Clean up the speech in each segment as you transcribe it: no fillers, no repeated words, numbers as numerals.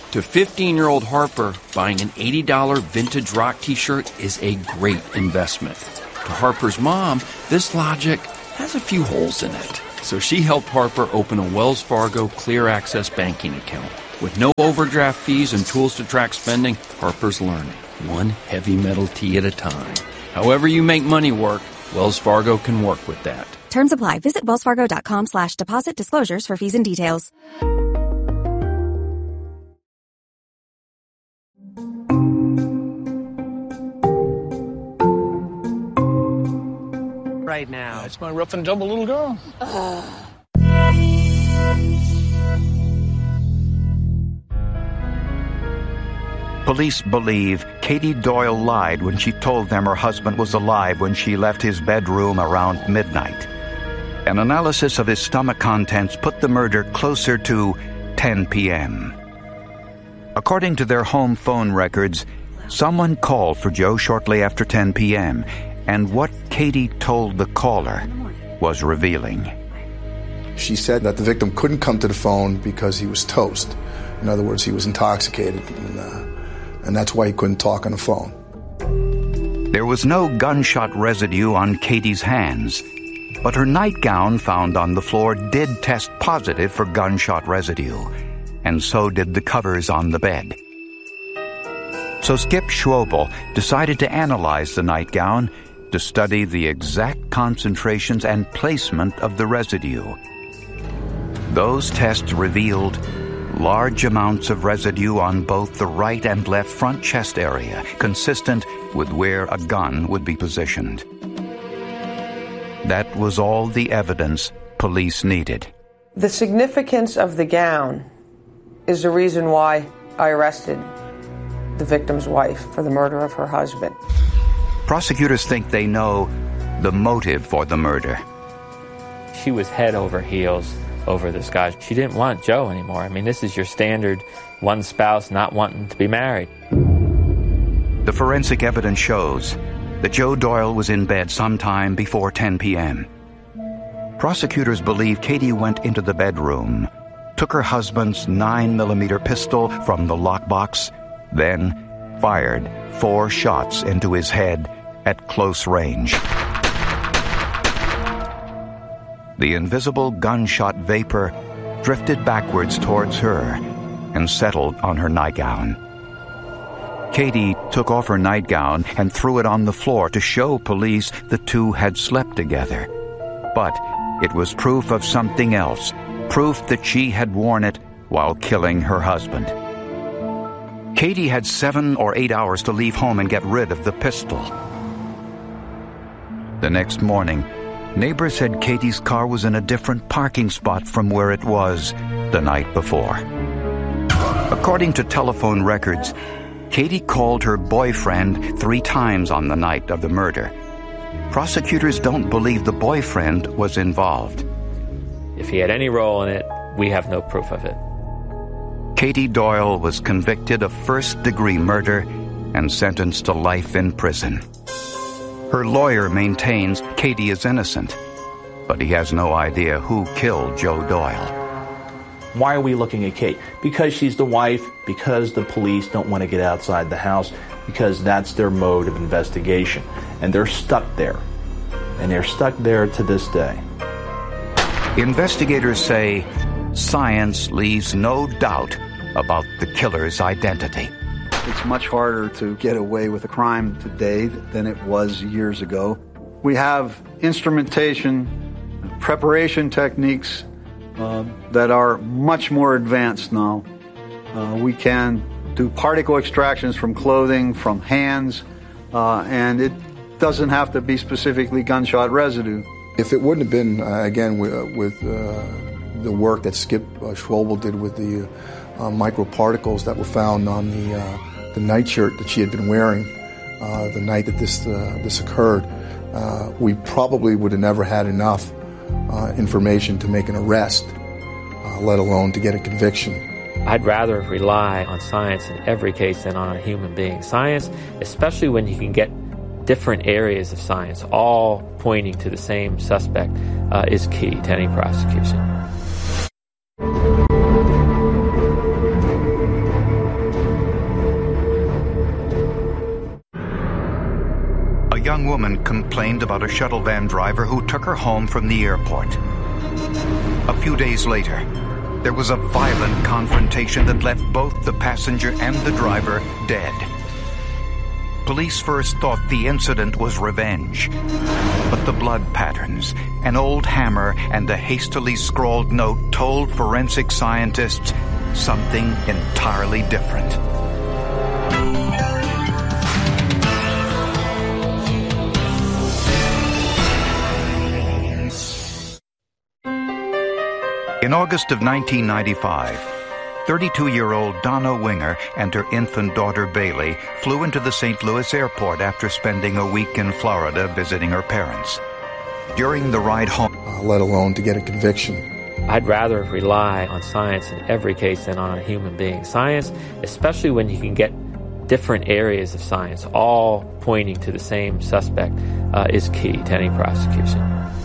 To 15-year-old Harper, buying an $80 vintage rock t-shirt is a great investment. To Harper's mom, this logic has a few holes in it. So she helped Harper open a Wells Fargo Clear Access banking account. With no overdraft fees and tools to track spending, Harper's learning, one heavy metal tea at a time. However you make money work, Wells Fargo can work with that. Terms apply. Visit wellsfargo.com/deposit disclosures for fees and details. Right now. That's my rough and tumble little girl. Police believe Katie Doyle lied when she told them her husband was alive when she left his bedroom around midnight. An analysis of his stomach contents put the murder closer to 10 p.m. According to their home phone records, someone called for Joe shortly after 10 p.m., and what Katie told the caller was revealing. She said that the victim couldn't come to the phone because he was toast. In other words, he was intoxicated, and that's why he couldn't talk on the phone. There was no gunshot residue on Katie's hands, but her nightgown found on the floor did test positive for gunshot residue, and so did the covers on the bed. So Skip Schwobel decided to analyze the nightgown to study the exact concentrations and placement of the residue. Those tests revealed large amounts of residue on both the right and left front chest area, consistent with where a gun would be positioned. That was all the evidence police needed. The significance of the gown is the reason why I arrested the victim's wife for the murder of her husband. Prosecutors think they know the motive for the murder. She was head over heels over this guy. She didn't want Joe anymore. I mean, this is your standard one spouse not wanting to be married. The forensic evidence shows that Joe Doyle was in bed sometime before 10 p.m. Prosecutors believe Katie went into the bedroom, took her husband's 9mm pistol from the lockbox, then fired 4 shots into his head at close range. The invisible gunshot vapor drifted backwards towards her and settled on her nightgown. Katie took off her nightgown and threw it on the floor to show police the two had slept together. But it was proof of something else, proof that she had worn it while killing her husband. Katie had 7 or 8 hours to leave home and get rid of the pistol. The next morning, neighbors said Katie's car was in a different parking spot from where it was the night before. According to telephone records, Katie called her boyfriend 3 times on the night of the murder. Prosecutors don't believe the boyfriend was involved. If he had any role in it, we have no proof of it. Katie Doyle was convicted of first-degree murder and sentenced to life in prison. Her lawyer maintains Katie is innocent, but he has no idea who killed Joe Doyle. Why are we looking at Kate? Because she's the wife, because the police don't want to get outside the house, because that's their mode of investigation. And they're stuck there. And they're stuck there to this day. Investigators say science leaves no doubt about the killer's identity. It's much harder to get away with a crime today than it was years ago. We have instrumentation, preparation techniques that are much more advanced now. We can do particle extractions from clothing, from hands, and it doesn't have to be specifically gunshot residue. If it wouldn't have been, again, with the work that Skip Schwobel did with the microparticles that were found on the nightshirt that she had been wearing the night that this occurred, we probably would have never had enough information to make an arrest, let alone to get a conviction. I'd rather rely on science in every case than on a human being. Science, especially when you can get different areas of science all pointing to the same suspect, is key to any prosecution. woman complained about a shuttle van driver who took her home from the airport. A few days later, there was a violent confrontation that left both the passenger and the driver dead. Police first thought the incident was revenge, but the blood patterns, an old hammer, and a hastily scrawled note told forensic scientists something entirely different. In August of 1995, 32-year-old Donna Winger and her infant daughter Bailey flew into the St. Louis airport after spending a week in Florida visiting her parents. During the ride home, let alone to get a conviction. I'd rather rely on science in every case than on a human being. Science, especially when you can get different areas of science all pointing to the same suspect, is key to any prosecution.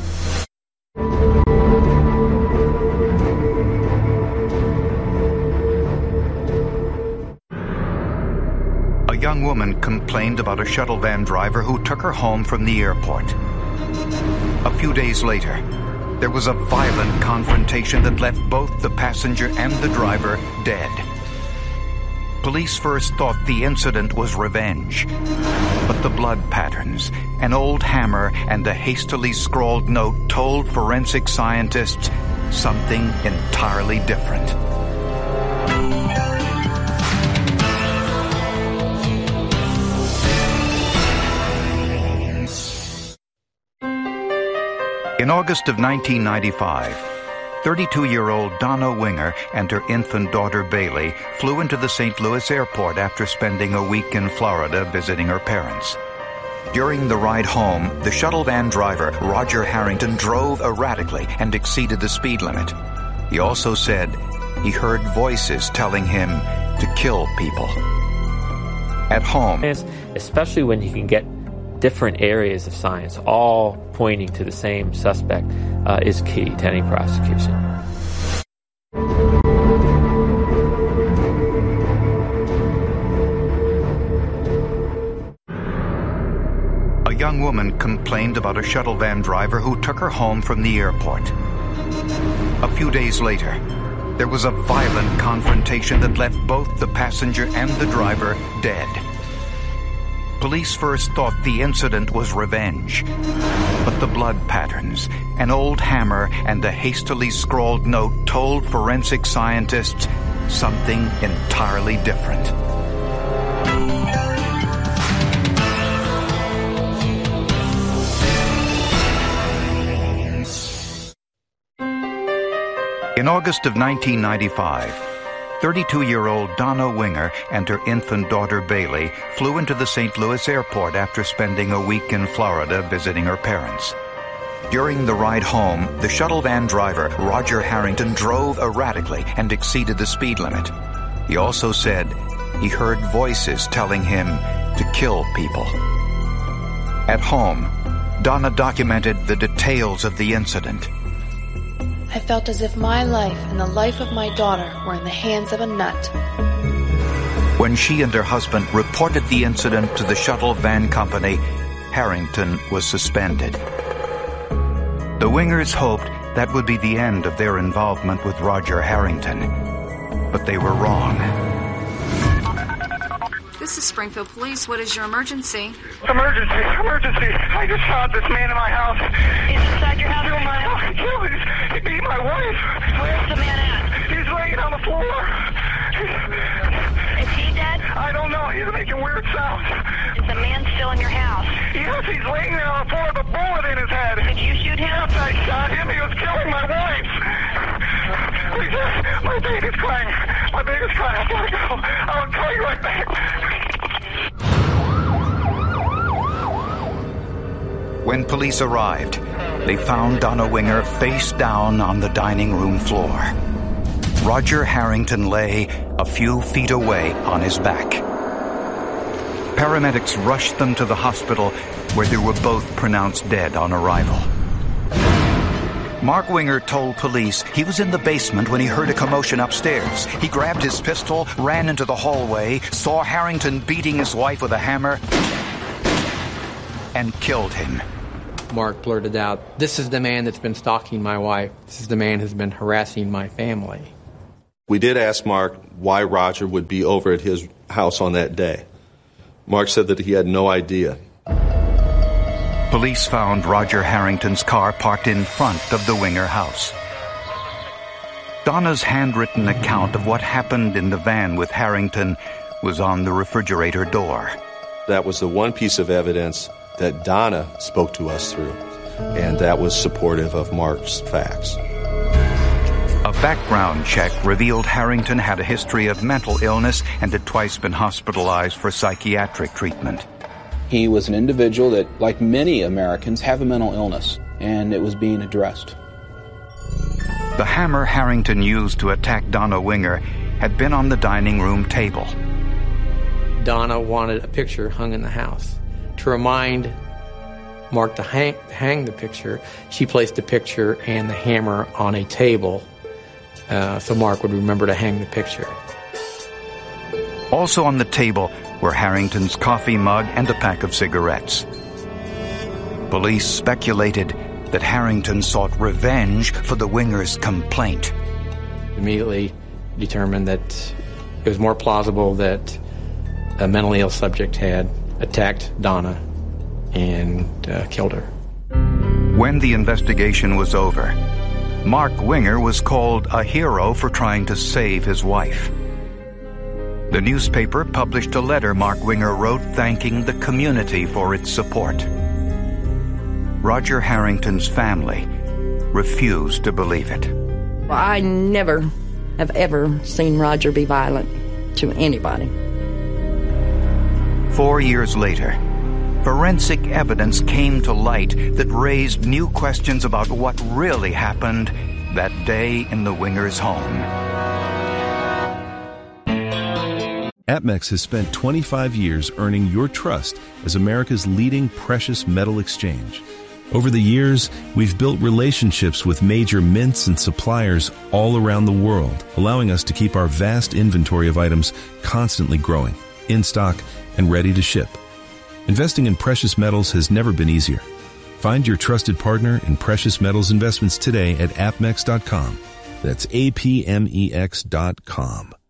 A young woman complained about a shuttle van driver who took her home from the airport. A few days later, there was a violent confrontation that left both the passenger and the driver dead. Police first thought the incident was revenge, but the blood patterns, an old hammer, and a hastily scrawled note told forensic scientists something entirely different. In August of 1995, 32-year-old Donna Winger and her infant daughter Bailey flew into the St. Louis airport after spending a week in Florida visiting her parents. During the ride home, the shuttle van driver, Roger Harrington, drove erratically and exceeded the speed limit. He also said he heard voices telling him to kill people. At home, especially when you can get different areas of science all pointing to the same suspect, is key to any prosecution. A young woman complained about a shuttle van driver who took her home from the airport. A few days later, there was a violent confrontation that left both the passenger and the driver dead. Police first thought the incident was revenge, but the blood patterns, an old hammer, and a hastily scrawled note told forensic scientists something entirely different. In August of 1995, 32-year-old Donna Winger and her infant daughter Bailey flew into the St. Louis airport after spending a week in Florida visiting her parents. During the ride home, the shuttle van driver, Roger Harrington, drove erratically and exceeded the speed limit. He also said he heard voices telling him to kill people. At home, Donna documented the details of the incident. I felt as if my life and the life of my daughter were in the hands of a nut. When she and her husband reported the incident to the shuttle van company, Harrington was suspended. The Wingers hoped that would be the end of their involvement with Roger Harrington, but they were wrong. This is Springfield Police. What is your emergency? Emergency! I just shot this man in my house. He's inside your house right now? He beat my wife. Where's the man at? He's laying on the floor. Is he dead? I don't know. He's making weird sounds. Is the man still in your house? Yes, he's laying there on the floor with a bullet in his head. Did you shoot him? Yes, I shot him. He was killing my wife. Please, my baby's crying. I gotta go. I'll call you right back. When police arrived, they found Donna Winger face down on the dining room floor. Roger Harrington lay a few feet away on his back. Paramedics rushed them to the hospital, where they were both pronounced dead on arrival. Mark Winger told police he was in the basement when he heard a commotion upstairs. He grabbed his pistol, ran into the hallway, saw Harrington beating his wife with a hammer, and killed him. Mark blurted out, "This is the man that's been stalking my wife. This is the man who's been harassing my family." We did ask Mark why Roger would be over at his house on that day. Mark said that he had no idea. Police found Roger Harrington's car parked in front of the Winger house. Donna's handwritten account of what happened in the van with Harrington was on the refrigerator door. That was the one piece of evidence that Donna spoke to us through, and that was supportive of Mark's facts. A background check revealed Harrington had a history of mental illness and had twice been hospitalized for psychiatric treatment. He was an individual that, like many Americans, have a mental illness, and it was being addressed. The hammer Harrington used to attack Donna Winger had been on the dining room table. Donna wanted a picture hung in the house. To remind Mark to hang the picture, she placed the picture and the hammer on a table so Mark would remember to hang the picture. Also on the table were Harrington's coffee mug and a pack of cigarettes. Police speculated that Harrington sought revenge for the Wingers' complaint. Immediately determined that it was more plausible that a mentally ill subject had attacked Donna and killed her. When the investigation was over, Mark Winger was called a hero for trying to save his wife. The newspaper published a letter Mark Winger wrote thanking the community for its support. Roger Harrington's family refused to believe it. I never have ever seen Roger be violent to anybody. 4 years later, forensic evidence came to light that raised new questions about what really happened that day in the Wingers' home. APMEX has spent 25 years earning your trust as America's leading precious metal exchange. Over the years, we've built relationships with major mints and suppliers all around the world, allowing us to keep our vast inventory of items constantly growing, in stock, and ready to ship. Investing in precious metals has never been easier. Find your trusted partner in precious metals investments today at apmex.com. That's APMEX.com.